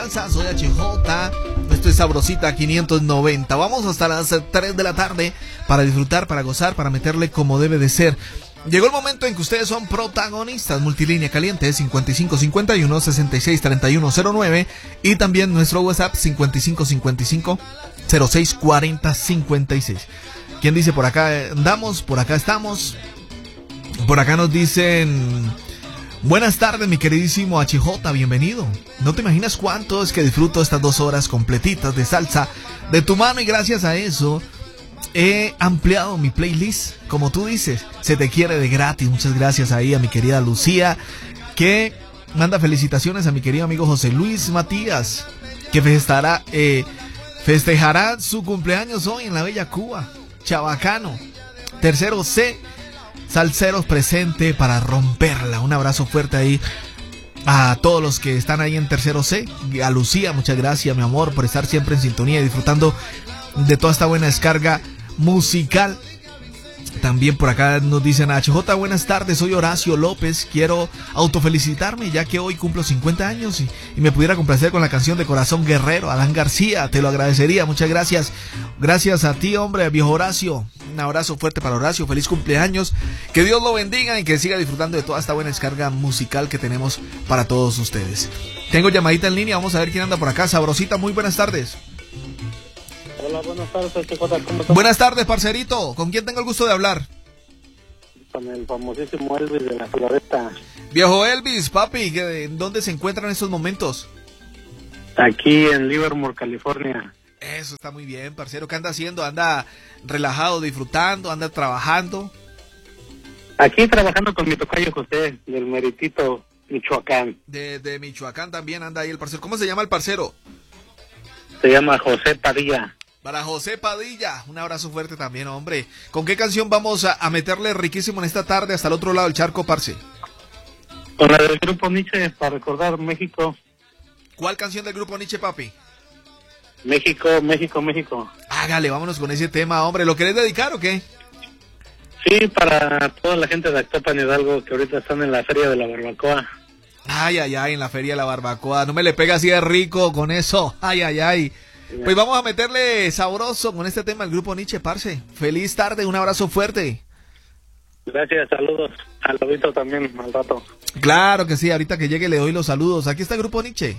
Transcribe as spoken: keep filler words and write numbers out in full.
Soy H J, esto es Sabrosita quinientos noventa. Vamos hasta las tres de la tarde para disfrutar, para gozar, para meterle como debe de ser. Llegó el momento en que ustedes son protagonistas. Multilínea caliente cincuenta y cinco cincuenta y uno sesenta y seis treinta y uno cero nueve y también nuestro WhatsApp cincuenta y cinco cincuenta y cinco cero seis cuarenta cincuenta y seis. ¿Quién dice por acá andamos? Por acá estamos. Por acá nos dicen: buenas tardes, mi queridísimo H J, bienvenido. No te imaginas cuánto es que disfruto estas dos horas completitas de salsa de tu mano, y gracias a eso he ampliado mi playlist. Como tú dices, se te quiere de gratis. Muchas gracias ahí a mi querida Lucía, que manda felicitaciones a mi querido amigo José Luis Matías, que festejará, eh, festejará su cumpleaños hoy en la bella Cuba. Chabacano, tercero C, salseros presente para romperla. Un abrazo fuerte ahí a todos los que están ahí en tercero C. A Lucía, muchas gracias, mi amor, por estar siempre en sintonía y disfrutando de toda esta buena descarga musical. También por acá nos dicen: H J, buenas tardes, soy Horacio López, quiero autofelicitarme ya que hoy cumplo cincuenta años y, y me pudiera complacer con la canción de Corazón Guerrero, Adán García, te lo agradecería. Muchas gracias, gracias a ti, hombre, viejo Horacio. Un abrazo fuerte para Horacio, feliz cumpleaños, que Dios lo bendiga y que siga disfrutando de toda esta buena descarga musical que tenemos para todos ustedes. Tengo llamadita en línea, vamos a ver quién anda por acá. Sabrosita, muy buenas tardes. Hola, buenas tardes, H J, ¿cómo estás? Buenas tardes, parcerito, ¿con quién tengo el gusto de hablar? Con el famosísimo Elvis de la Floresta. Viejo Elvis, papi, ¿en dónde se encuentran en estos momentos? Aquí en Livermore, California. Eso está muy bien, parcero. ¿Qué anda haciendo? ¿Anda relajado, disfrutando? ¿Anda trabajando? Aquí trabajando con mi tocayo José, del Meritito, Michoacán. De, de Michoacán también anda ahí el parcero. ¿Cómo se llama el parcero? Se llama José Padilla. Para José Padilla, un abrazo fuerte también, hombre. ¿Con qué canción vamos a, a meterle riquísimo en esta tarde hasta el otro lado del charco, parce? Con la del Grupo Nietzsche, para recordar México. ¿Cuál canción del Grupo Nietzsche, papi? México, México, México. Hágale, vámonos con ese tema, hombre. ¿Lo querés dedicar o qué? Sí, para toda la gente de Actopan Hidalgo que ahorita están en la Feria de la Barbacoa. Ay, ay, ay, en la Feria de la Barbacoa. No me le pega así de rico con eso. Ay, ay, ay. Pues vamos a meterle sabroso con este tema al Grupo Nietzsche, parce. Feliz tarde, un abrazo fuerte. Gracias, saludos. Al lobito también, al rato. Claro que sí, ahorita que llegue le doy los saludos. Aquí está el Grupo Nietzsche.